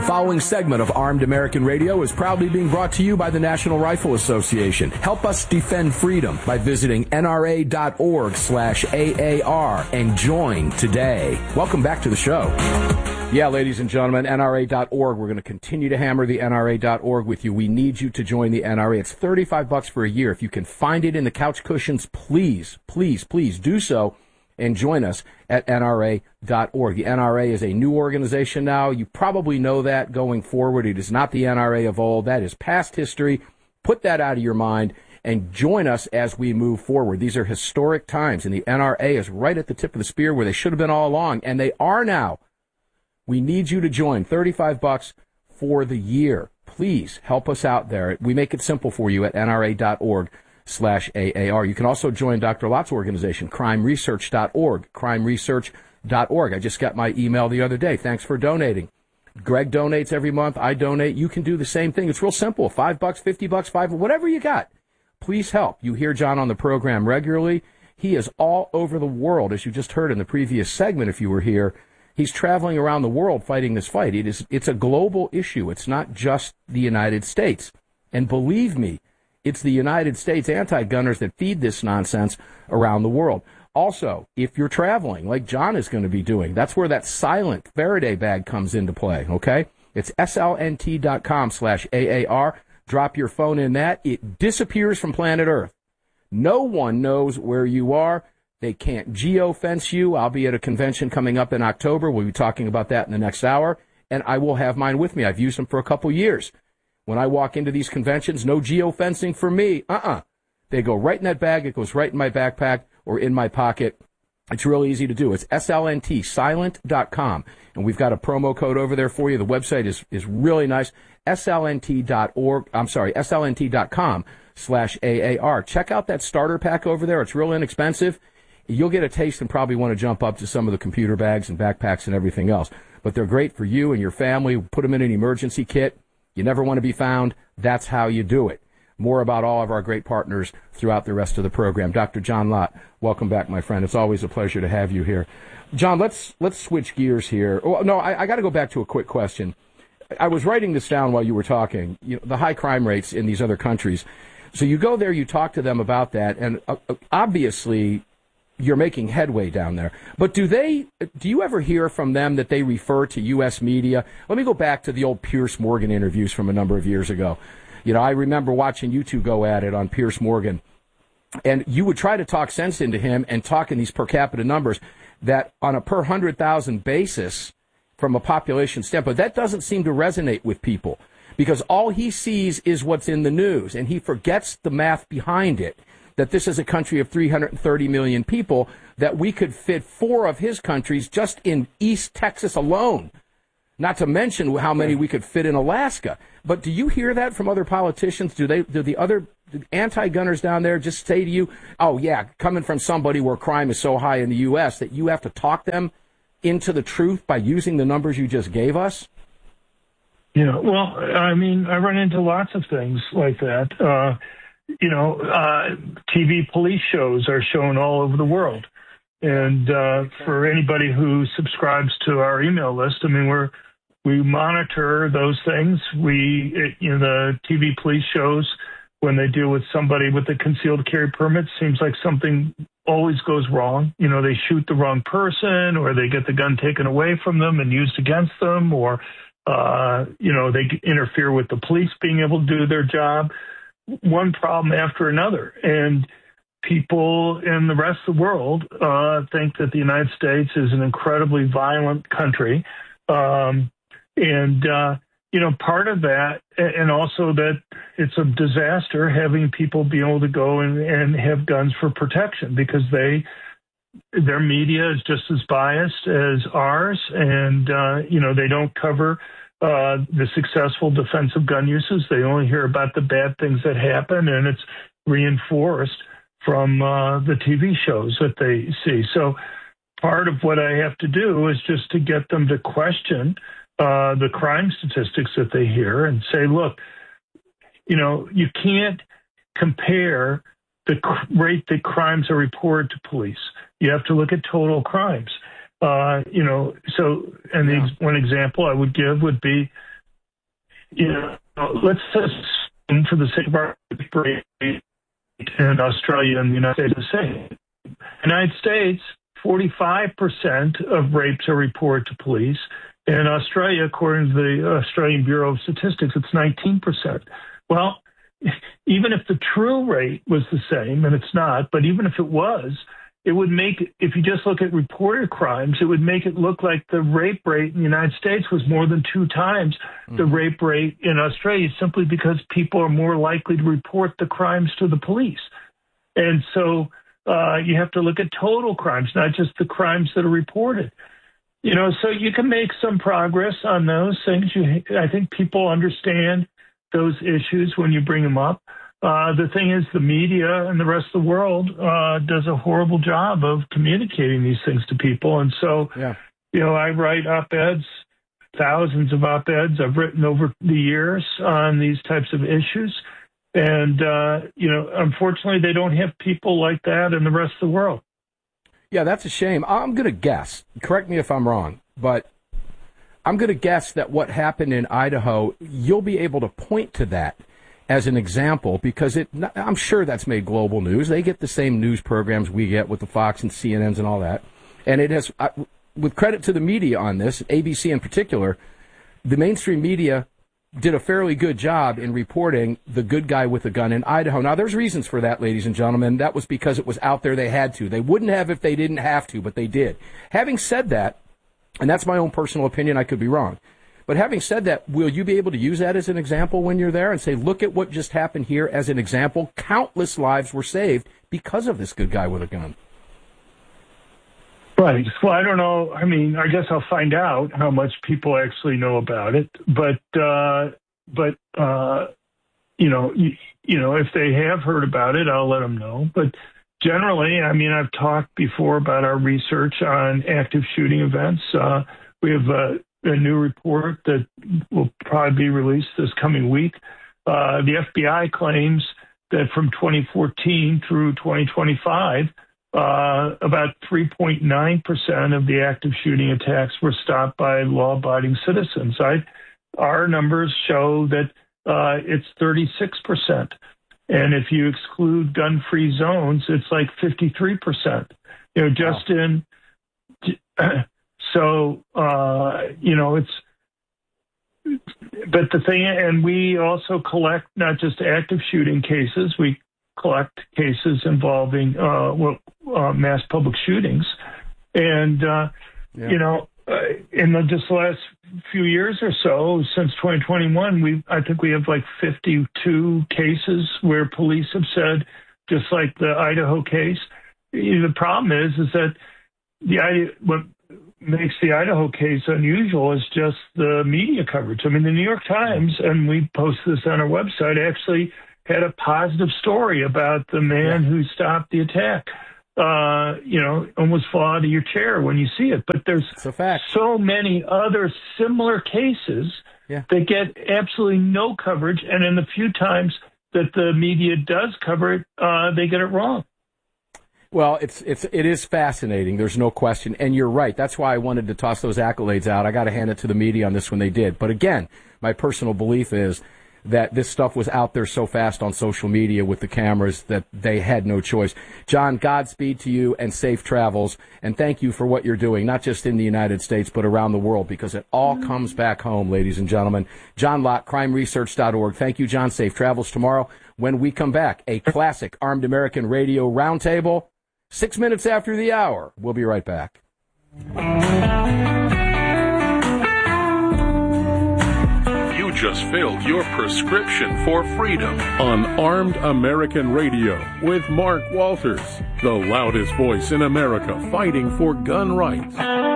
The following segment of Armed American Radio is proudly being brought to you by the National Rifle Association. Help us defend freedom by visiting nra.org/AAR and join today. Welcome back to the show. Yeah, ladies and gentlemen, NRA.org. We're going to continue to hammer the NRA.org with you. We need you to join the NRA. It's $35 for a year. If you can find it in the couch cushions, please, please, please do so and join us at NRA.org. The NRA is a new organization now. You probably know that going forward. It is not the NRA of old. That is past history. Put that out of your mind and join us as we move forward. These are historic times, and the NRA is right at the tip of the spear where they should have been all along, and they are now. We need you to join. $35 for the year. Please help us out there. We make it simple for you at NRA.org/AAR. You can also join Dr. Lott's organization, crimeresearch.org, crimeresearch.org. I just got my email the other day. Thanks for donating. Greg donates every month. I donate. You can do the same thing. It's real simple. $5, $50, $5, whatever you got. Please help. You hear John on the program regularly. He is all over the world, as you just heard in the previous segment if you were here. He's traveling around the world fighting this fight. It's a global issue. It's not just the United States. And believe me, it's the United States anti-gunners that feed this nonsense around the world. Also, if you're traveling, like John is going to be doing, that's where that silent Faraday bag comes into play, okay? It's slnt.com/AAR. Drop your phone in that. It disappears from planet Earth. No one knows where you are. They can't geofence you. I'll be at a convention coming up in October. We'll be talking about that in the next hour, and I will have mine with me. I've used them for a couple years. When I walk into these conventions, no geofencing for me. They go right in that bag. It goes right in my backpack or in my pocket. It's real easy to do. It's SLNT, silent.com, and we've got a promo code over there for you. The website is really nice, slnt.com/AAR. Check out that starter pack over there. It's real inexpensive. You'll get a taste and probably want to jump up to some of the computer bags and backpacks and everything else. But they're great for you and your family. Put them in an emergency kit. You never want to be found. That's how you do it. More about all of our great partners throughout the rest of the program. Dr. John Lott, welcome back, my friend. It's always a pleasure to have you here. John, let's switch gears here. Oh, no, I got to go back to a quick question. I was writing this down while you were talking, the high crime rates in these other countries. So you go there, you talk to them about that, and obviously you're making headway down there. But do you ever hear from them that they refer to U.S. media? Let me go back to the old Piers Morgan interviews from a number of years ago. I remember watching you two go at it on Piers Morgan. And you would try to talk sense into him and talk in these per capita numbers that on a per 100,000 basis from a population standpoint, that doesn't seem to resonate with people because all he sees is what's in the news and he forgets the math behind it. That this is a country of 330 million people, that we could fit 4 of his countries just in East Texas alone, not to mention how many we could fit in Alaska. But do you hear that from other politicians? Do the other anti-gunners down there just say to you, oh, yeah, coming from somebody where crime is so high in the U.S. that you have to talk them into the truth by using the numbers you just gave us? Well, I mean, I run into lots of things like that. TV police shows are shown all over the world. And for anybody who subscribes to our email list, I mean, we monitor those things. The TV police shows, when they deal with somebody with a concealed carry permit, seems like something always goes wrong. They shoot the wrong person, or they get the gun taken away from them and used against them, or, they interfere with the police being able to do their job. One problem after another. And people in the rest of the world think that the United States is an incredibly violent country. Part of that, and also that it's a disaster having people be able to go and have guns for protection because their media is just as biased as ours. And, they don't cover the successful defensive gun uses. They only hear about the bad things that happen, and it's reinforced from the TV shows that they see. So part of what I have to do is just to get them to question the crime statistics that they hear and say, look, you can't compare the rate that crimes are reported to police. You have to look at total crimes. One example I would give would be let's assume for the sake of our debate, in Australia and the United States the same. United States, 45% of rapes are reported to police. In Australia, according to the Australian Bureau of Statistics, it's 19%. Well, even if the true rate was the same, and it's not, but even if it was, it would make, if you just look at reported crimes, it would make it look like the rape rate in the United States was more than 2 times the rape rate in Australia, simply because people are more likely to report the crimes to the police. And so you have to look at total crimes, not just the crimes that are reported. So you can make some progress on those things. I think people understand those issues when you bring them up. The thing is, the media and the rest of the world does a horrible job of communicating these things to people. And so, I write op-eds, thousands of op-eds I've written over the years on these types of issues. And, unfortunately, they don't have people like that in the rest of the world. Yeah, that's a shame. I'm going to guess, correct me if I'm wrong, but I'm going to guess that what happened in Idaho, you'll be able to point to that as an example, because I'm sure that's made global news. They get the same news programs we get with the Fox and CNNs and all that. And it has, with credit to the media on this, ABC in particular, the mainstream media did a fairly good job in reporting the good guy with a gun in Idaho. Now, there's reasons for that, ladies and gentlemen. That was because it was out there. They had to. They wouldn't have if they didn't have to, but they did. Having said that, and that's my own personal opinion, I could be wrong, but having said that, will you be able to use that as an example when you're there and say, look at what just happened here as an example? Countless lives were saved because of this good guy with a gun. Right. Well, I don't know. I mean, I guess I'll find out how much people actually know about it. But if they have heard about it, I'll let them know. But generally, I mean, I've talked before about our research on active shooting events. We have a new report that will probably be released this coming week. The FBI claims that from 2014 through 2025, about 3.9% of the active shooting attacks were stopped by law-abiding citizens. Our numbers show that it's 36%. And if you exclude gun-free zones, it's like 53%. Just in... So, it's... But the thing, and we also collect not just active shooting cases, we collect cases involving mass public shootings. And, in just the last few years or so, since 2021, I think we have like 52 cases where police have said, just like the Idaho case. The problem is that what makes the Idaho case unusual is just the media coverage. I mean, the New York Times, and we post this on our website, actually had a positive story about the man who stopped the attack. Almost fall out of your chair when you see it. But there's so many other similar cases that get absolutely no coverage, and in the few times that the media does cover it, they get it wrong. Well, it is fascinating. There's no question. And you're right. That's why I wanted to toss those accolades out. I got to hand it to the media on this when they did. But again, my personal belief is that this stuff was out there so fast on social media with the cameras that they had no choice. John, Godspeed to you and safe travels. And thank you for what you're doing, not just in the United States, but around the world, because it all comes back home, ladies and gentlemen. John Lott, crimeresearch.org. Thank you, John. Safe travels tomorrow. When we come back, a classic Armed American Radio Roundtable, 6 minutes after the hour. We'll be right back. You just filled your prescription for freedom on Armed American Radio with Mark Walters, the loudest voice in America fighting for gun rights.